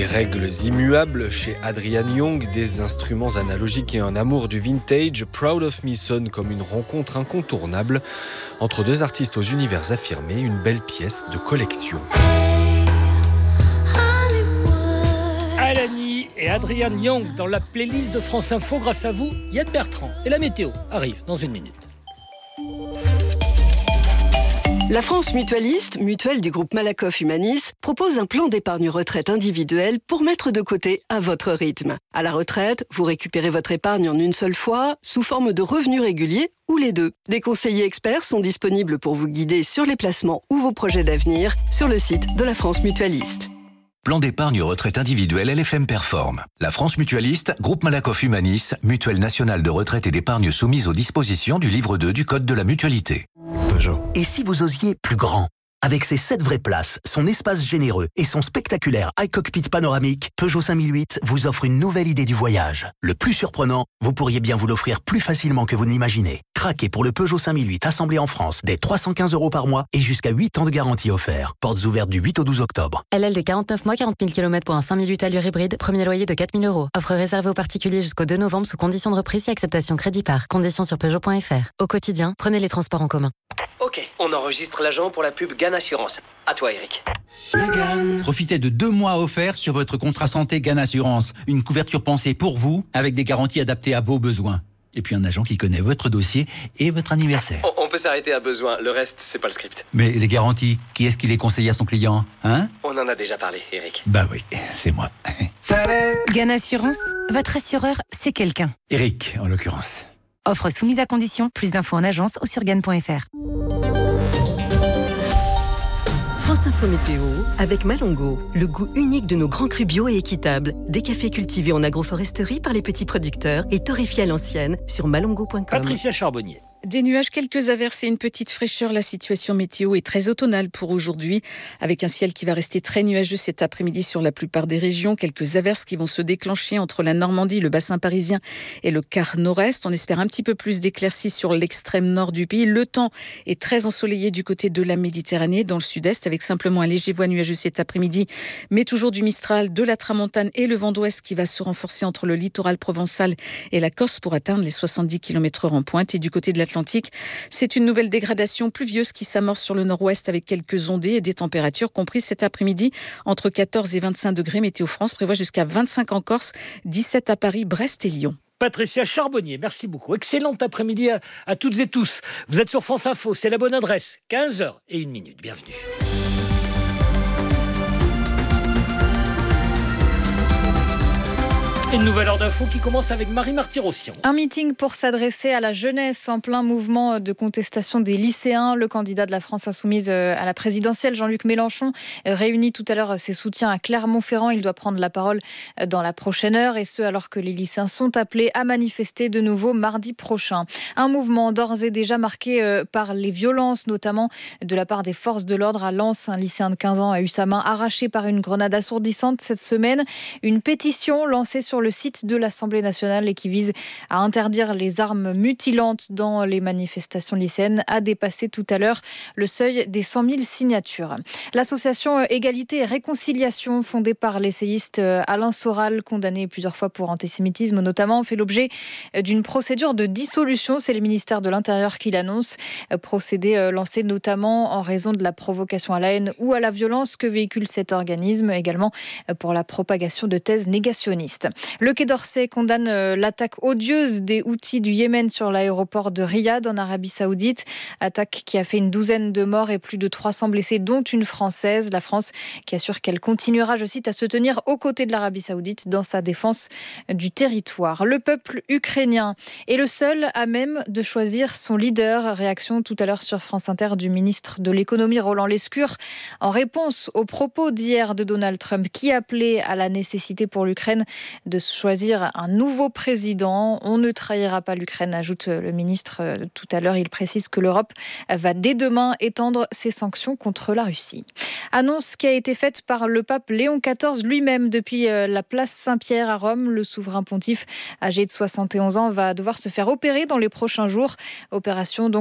règles immuables chez Adrian Young, des instruments analogiques et un amour du vintage. Proud of Me sonne comme une rencontre incontournable entre deux artistes aux univers affirmés, une belle pièce de collection. Alani et Adrian Young dans la playlist de France Info. Grâce à vous, Yann Bertrand. Et la météo arrive dans une minute. La France Mutualiste, mutuelle du groupe Malakoff Humanis, propose un plan d'épargne retraite individuel pour mettre de côté à votre rythme. À la retraite, vous récupérez votre épargne en une seule fois, sous forme de revenus réguliers ou les deux. Des conseillers experts sont disponibles pour vous guider sur les placements ou vos projets d'avenir sur le site de la France Mutualiste. Plan d'épargne retraite individuelle LFM Perform. La France Mutualiste, groupe Malakoff Humanis, mutuelle nationale de retraite et d'épargne soumise aux dispositions du livre 2 du Code de la mutualité. Peugeot. Et si vous osiez plus grand ? Avec ses 7 vraies places, son espace généreux et son spectaculaire iCockpit panoramique, Peugeot 5008 vous offre une nouvelle idée du voyage. Le plus surprenant, vous pourriez bien vous l'offrir plus facilement que vous n'imaginez. Craquez pour le Peugeot 5008 assemblé en France dès 315 € par mois et jusqu'à 8 ans de garantie offert. Portes ouvertes du 8 au 12 octobre. LLD 49 mois, 40 000 km pour un 5008 allure hybride, premier loyer de 4 000 €. Offre réservée aux particuliers jusqu'au 2 novembre sous conditions de reprise et acceptation crédit par. Conditions sur Peugeot.fr. Au quotidien, prenez les transports en commun. Ok, on enregistre l'agent pour la pub GAN Assurance. À toi, Eric. Profitez de 2 mois offerts sur votre contrat santé GAN Assurance. Une couverture pensée pour vous, avec des garanties adaptées à vos besoins. Et puis un agent qui connaît votre dossier et votre anniversaire. On peut s'arrêter à besoin, le reste, c'est pas le script. Mais les garanties, qui est-ce qui les conseille à son client, hein ? On en a déjà parlé, Eric. Bah oui, c'est moi. GAN Assurance, votre assureur, c'est quelqu'un. Eric, en l'occurrence. Offre soumise à condition, plus d'infos en agence ou sur GAN.fr. France Info Météo avec Malongo, le goût unique de nos grands crus bio et équitables. Des cafés cultivés en agroforesterie par les petits producteurs et torréfiés à l'ancienne sur malongo.com. Patricia Charbonnier. Des nuages, quelques averses et une petite fraîcheur. La situation météo est très automnale pour aujourd'hui, avec un ciel qui va rester très nuageux cet après-midi sur la plupart des régions. Quelques averses qui vont se déclencher entre la Normandie, le bassin parisien et le quart nord-est. On espère un petit peu plus d'éclaircies sur l'extrême nord du pays. Le temps est très ensoleillé du côté de la Méditerranée, dans le sud-est, avec simplement un léger voie nuageux cet après-midi, mais toujours du Mistral, de la Tramontane et le vent d'ouest qui va se renforcer entre le littoral provençal et la Corse pour atteindre les 70 km/h en pointe. Et du côté de l'Atlantique, c'est une nouvelle dégradation pluvieuse qui s'amorce sur le nord-ouest avec quelques ondées et des températures comprises cet après-midi entre 14 et 25 degrés. Météo France prévoit jusqu'à 25 en Corse, 17 à Paris, Brest et Lyon. Patricia Charbonnier, merci beaucoup. Excellent après-midi à toutes et tous. Vous êtes sur France Info, c'est la bonne adresse. 15h01. Bienvenue. Une nouvelle heure d'info qui commence avec Marie Marty-Rossian. Un meeting pour s'adresser à la jeunesse en plein mouvement de contestation des lycéens. Le candidat de la France insoumise à la présidentielle, Jean-Luc Mélenchon, réunit tout à l'heure ses soutiens à Clermont-Ferrand. Il doit prendre la parole dans la prochaine heure, et ce alors que les lycéens sont appelés à manifester de nouveau mardi prochain. Un mouvement d'ores et déjà marqué par les violences, notamment de la part des forces de l'ordre à Lens. Un lycéen de 15 ans a eu sa main arrachée par une grenade assourdissante cette semaine. Une pétition lancée sur le site de l'Assemblée nationale et qui vise à interdire les armes mutilantes dans les manifestations lycéennes a dépassé tout à l'heure le seuil des 100 000 signatures. L'association Égalité et Réconciliation, fondée par l'essayiste Alain Soral, condamné plusieurs fois pour antisémitisme notamment, fait l'objet d'une procédure de dissolution. C'est le ministère de l'Intérieur qui l'annonce. Procédé lancé notamment en raison de la provocation à la haine ou à la violence que véhicule cet organisme, également pour la propagation de thèses négationnistes. Le Quai d'Orsay condamne l'attaque odieuse des Houthis du Yémen sur l'aéroport de Riyad en Arabie Saoudite. Attaque qui a fait une douzaine de morts et plus de 300 blessés, dont une Française. La France qui assure qu'elle continuera, je cite, à se tenir aux côtés de l'Arabie Saoudite dans sa défense du territoire. Le peuple ukrainien est le seul à même de choisir son leader. Réaction tout à l'heure sur France Inter du ministre de l'économie Roland Lescure en réponse aux propos d'hier de Donald Trump qui appelait à la nécessité pour l'Ukraine de choisir un nouveau président. On ne trahira pas l'Ukraine, ajoute le ministre tout à l'heure. Il précise que l'Europe va dès demain étendre ses sanctions contre la Russie. Annonce qui a été faite par le pape Léon XIV lui-même depuis la place Saint-Pierre à Rome. Le souverain pontife, âgé de 71 ans, va devoir se faire opérer dans les prochains jours. Opération donc